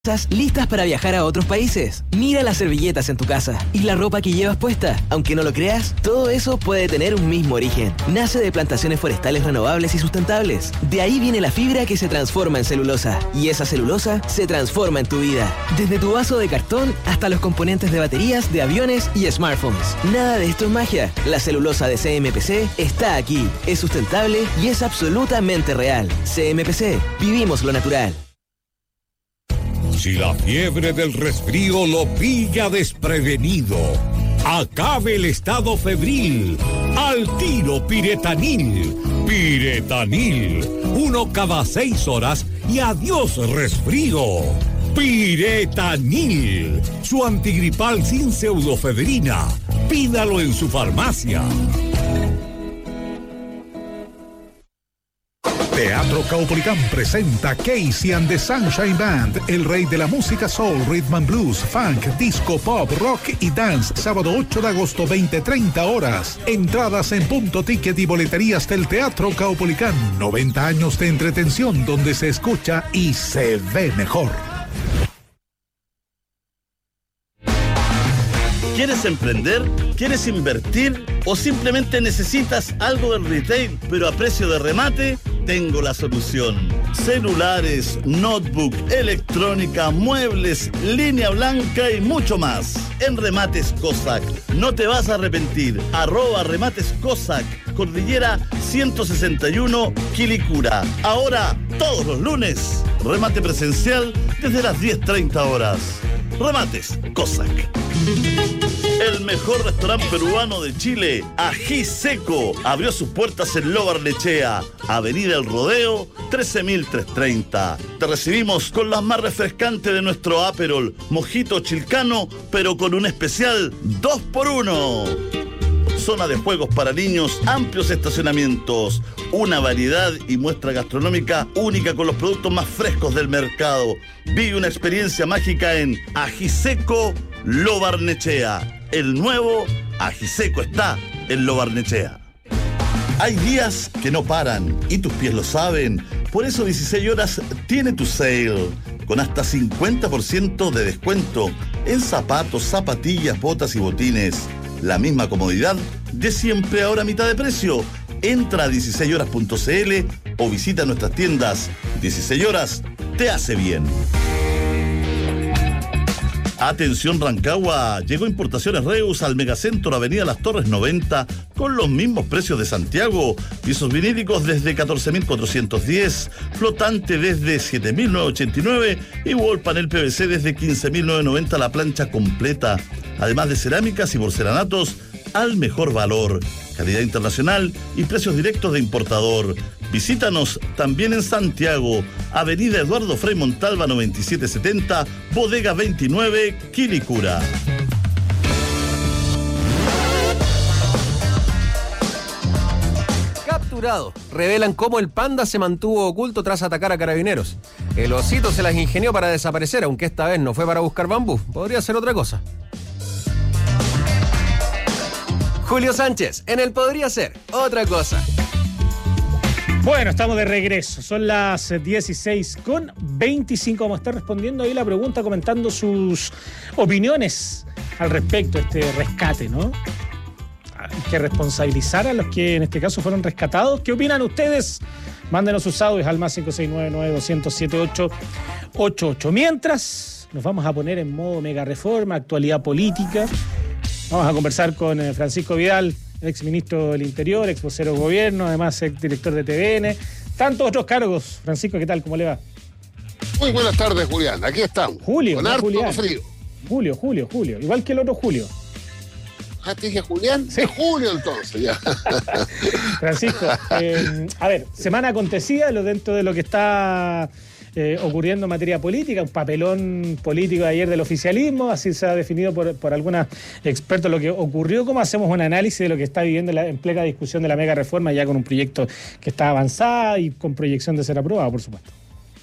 listas para viajar a otros países. Mira las servilletas en tu casa y la ropa que llevas puesta. Aunque no lo creas, todo eso puede tener un mismo origen. Nace de plantaciones forestales renovables y sustentables. De ahí viene la fibra que se transforma en celulosa. Y esa celulosa se transforma en tu vida. Desde tu vaso de cartón hasta los componentes de baterías de aviones y smartphones. Nada de esto es magia. La celulosa de CMPC está aquí. Es sustentable y es absolutamente real. CMPC. Vivimos lo natural. Si la fiebre del resfrío lo pilla desprevenido, acabe el estado febril. Al tiro Piretanil. Piretanil. 1 cada 6 horas y adiós resfrío. Piretanil. Su antigripal sin pseudofedrina. Pídalo en su farmacia. Teatro Caupolicán presenta Casey and the Sunshine Band, el rey de la música soul, rhythm and blues, funk, disco, pop, rock y dance. Sábado 8 de agosto, 20-30 horas. Entradas en Punto Ticket y boleterías del Teatro Caupolicán. 90 años de entretención donde se escucha y se ve mejor. ¿Quieres emprender? ¿Quieres invertir? ¿O simplemente necesitas algo del retail, pero a precio de remate? Tengo la solución. Celulares, notebook, electrónica, muebles, línea blanca y mucho más. En Remates Cossack. No te vas a arrepentir. @Remates Cossack. Cordillera 161, Quilicura. Ahora, todos los lunes, remate presencial desde las 10:30 horas. Remates Cossack. El mejor restaurante peruano de Chile, Ají Seco, abrió sus puertas en Lo Barnechea, Avenida El Rodeo, 13.330. Te recibimos con las más refrescantes de nuestro Aperol, mojito chilcano, pero con un especial 2x1. Zona de juegos para niños, amplios estacionamientos, una variedad y muestra gastronómica única con los productos más frescos del mercado. Vive una experiencia mágica en Ají Seco, Lo Barnechea. El nuevo Ají Seco está en Lo Barnechea. Hay días que no paran y tus pies lo saben. Por eso 16 horas tiene tu sale, con hasta 50% de descuento en zapatos, zapatillas, botas y botines. La misma comodidad de siempre, ahora a mitad de precio. Entra a 16horas.cl o visita nuestras tiendas. 16 horas te hace bien. Atención Rancagua, llegó Importaciones Reus al Megacentro Avenida Las Torres 90 con los mismos precios de Santiago. Pisos vinílicos desde 14.410, flotante desde 7.989 y wall panel PVC desde 15.990 la plancha completa. Además de cerámicas y porcelanatos al mejor valor, calidad internacional y precios directos de importador. Visítanos también en Santiago, Avenida Eduardo Frei Montalva 9770, Bodega 29, Quilicura. Capturado. Revelan cómo el panda se mantuvo oculto tras atacar a carabineros. El osito se las ingenió para desaparecer, aunque esta vez no fue para buscar bambú. Podría ser otra cosa. Julio Sánchez, en el Podría Ser otra cosa. Bueno, estamos de regreso. Son las 16:25. Vamos a estar respondiendo ahí la pregunta, comentando sus opiniones al respecto de este rescate, ¿no? Hay que responsabilizar a los que en este caso fueron rescatados. ¿Qué opinan ustedes? Mándenos sus audios al más 569-9207-888. Mientras, nos vamos a poner en modo mega reforma, actualidad política. Vamos a conversar con Francisco Vidal, ex ministro del Interior, ex vocero de gobierno, además ex director de TVN. Tantos otros cargos. Francisco, ¿qué tal? ¿Cómo le va? Muy buenas tardes, Julián. Aquí estamos. Julio, con no harto Julián. frío. Julio. Igual que el otro Julio. Ah, ¿te dije Julián? Sí. Julio, entonces, ya. Francisco, a ver, semana acontecida dentro de lo que está ocurriendo en materia política, un papelón político de ayer del oficialismo, así se ha definido por algunos expertos lo que ocurrió. ¿Cómo hacemos un análisis de lo que está viviendo en plena discusión de la mega reforma, ya con un proyecto que está avanzado y con proyección de ser aprobado, por supuesto?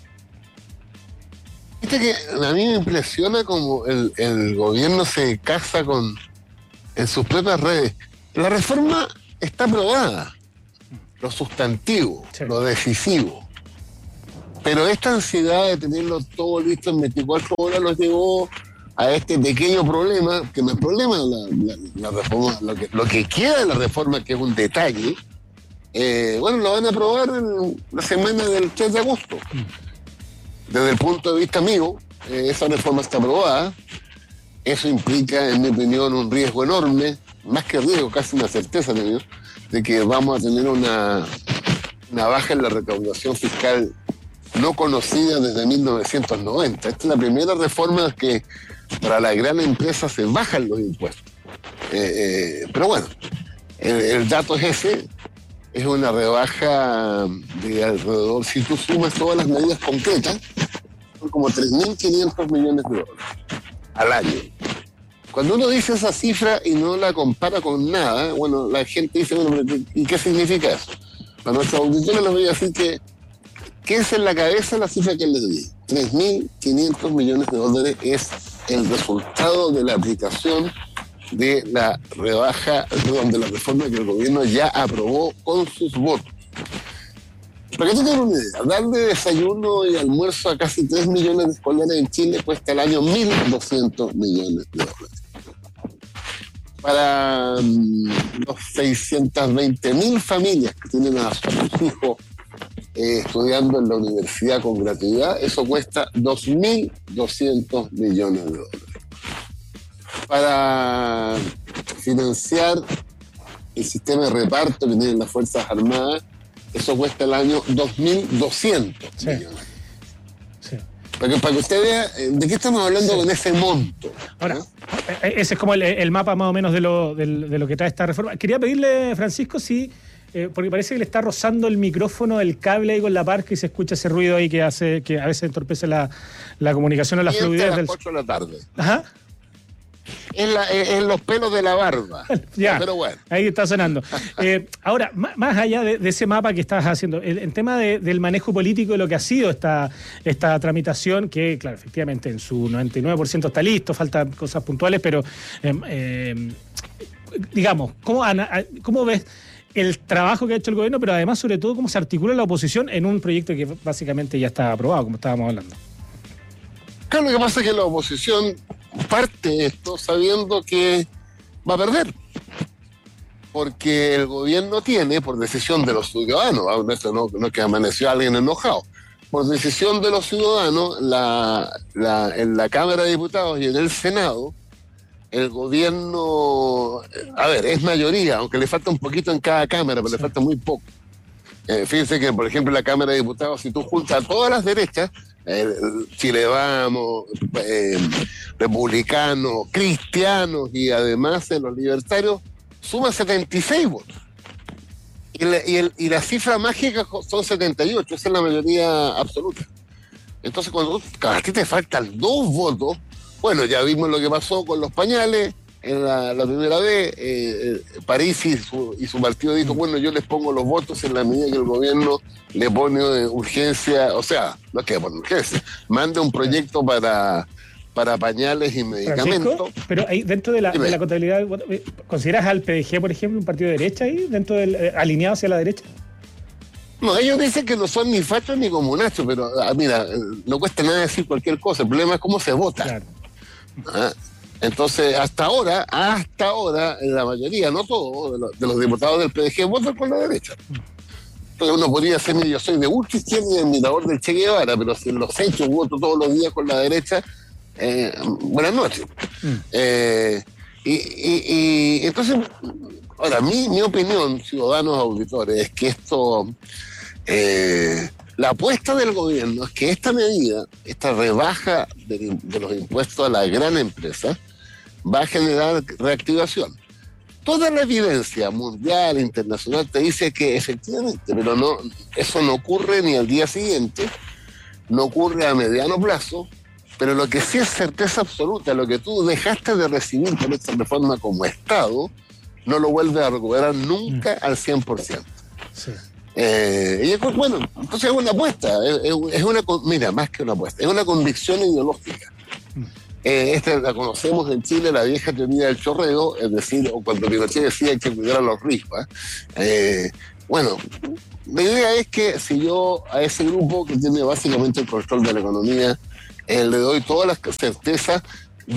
Viste que a mí me impresiona como el gobierno se casa en sus propias redes. La reforma está aprobada, lo sustantivo, sí, lo decisivo. Pero esta ansiedad de tenerlo todo listo en 24 horas los llevó a este pequeño problema, que no es problema la reforma, lo que queda de la reforma, que es un detalle. Bueno, lo van a aprobar en la semana del 3 de agosto. Desde el punto de vista mío, esa reforma está aprobada. Eso implica, en mi opinión, un riesgo enorme, más que riesgo, casi una certeza de que vamos a tener una baja en la recaudación fiscal no conocida desde 1990. Esta es la primera reforma que para la gran empresa se bajan los impuestos. Pero bueno, el dato es ese. Es una rebaja de alrededor, si tú sumas todas las medidas concretas, son como 3.500 millones de dólares al año. Cuando uno dice esa cifra y no la compara con nada, bueno, la gente dice, bueno, ¿y qué significa eso? Para nuestros auditores les voy a decir que es en la cabeza la cifra que les di. 3.500 millones de dólares es el resultado de la aplicación de la rebaja, perdón, de la reforma que el gobierno ya aprobó con sus votos. Para que tú tengas una idea, darle desayuno y almuerzo a casi 3 millones de escolares en Chile cuesta al año 1.200 millones de dólares. Para los 620.000 familias que tienen a sus hijos estudiando en la universidad con gratuidad, eso cuesta 2.200 millones de dólares. Para financiar el sistema de reparto que tienen las Fuerzas Armadas, eso cuesta al año 2.200 millones. Sí. Para que usted vea de qué estamos hablando con ese monto. Ahora, ¿no? Ese es como el mapa más o menos de lo que trae esta reforma. Quería pedirle, Francisco, si... porque parece que le está rozando el micrófono, el cable ahí con la parca y se escucha ese ruido ahí que hace que a veces entorpece la comunicación o la fluidez a las 8 de la tarde. Ajá. En los pelos de la barba. Ya, pero bueno. Ahí está sonando. Ahora, más allá de ese mapa que estás haciendo, el tema del manejo político de lo que ha sido esta tramitación, que, claro, efectivamente en su 99% está listo, faltan cosas puntuales, pero digamos, ¿cómo ves el trabajo que ha hecho el gobierno, pero además, sobre todo, cómo se articula la oposición en un proyecto que básicamente ya está aprobado, como estábamos hablando? Claro, lo que pasa es que la oposición parte esto sabiendo que va a perder. Porque el gobierno tiene, por decisión de los ciudadanos, esto no es que amaneció alguien enojado, por decisión de los ciudadanos, en la Cámara de Diputados y en el Senado, el gobierno, es mayoría, aunque le falta un poquito en cada Cámara, pero le falta muy poco. Fíjense que, por ejemplo, en la Cámara de Diputados, si tú juntas a todas las derechas, Chile Vamos, republicanos, cristianos y además los libertarios, suma 76 votos. Y la cifra mágica son 78, esa es la mayoría absoluta. Entonces, cuando a ti te faltan 2 votos, bueno, ya vimos lo que pasó con los pañales en la primera vez. París y su partido dijo, bueno, yo les pongo los votos en la medida que el gobierno le pone urgencia, o sea, no es que pone urgencia, manda un proyecto para pañales y medicamentos. Francisco, pero ahí dentro de la contabilidad, ¿consideras al PDG, por ejemplo, un partido de derecha ahí, dentro del alineado hacia la derecha? No, ellos dicen que no son ni fachos ni comunachos, pero mira, no cuesta nada decir cualquier cosa, el problema es cómo se vota. Claro. Entonces, hasta ahora, la mayoría, no todos, de los diputados del PDG votan por la derecha. Entonces uno podría decir, yo soy de ultra izquierda y admirador del Che Guevara, pero si en los hechos voto todos los días con la derecha, buenas noches. Y entonces, ahora, mi opinión, ciudadanos auditores, es que esto, la apuesta del gobierno es que esta medida, esta rebaja de los impuestos a la gran empresa, va a generar reactivación. Toda la evidencia mundial, internacional, te dice que efectivamente, pero no, eso no ocurre ni al día siguiente, no ocurre a mediano plazo, pero lo que sí es certeza absoluta, lo que tú dejaste de recibir por esta reforma como Estado, no lo vuelves a recuperar nunca al 100%. Sí. Y bueno, entonces es una apuesta, mira, más que una apuesta, es una convicción ideológica. Esta la conocemos en Chile, la vieja teoría del chorreo, es decir, o cuando Pinochet decía hay que cuidar a los riscos, Bueno, la idea es que si yo a ese grupo que tiene básicamente el control de la economía, le doy todas las certezas